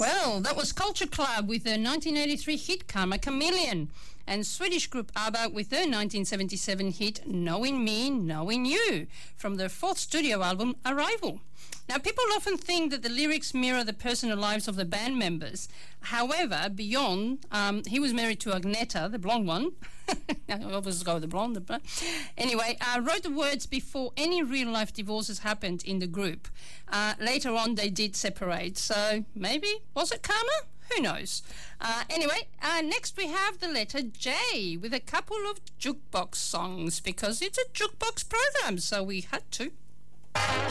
Well, that was Culture Club with their 1983 hit Karma Chameleon, and Swedish group ABBA with their 1977 hit Knowing Me, Knowing You from their fourth studio album Arrival. Now, people often think that the lyrics mirror the personal lives of the band members. However, Bjorn, he was married to Agneta, the blonde one. I always go with the blonde. Anyway, wrote the words before any real-life divorces happened in the group. Later on, they did separate. So maybe, was it karma? Who knows? Anyway, next we have the letter J with a couple of jukebox songs because it's a jukebox program, so we had to.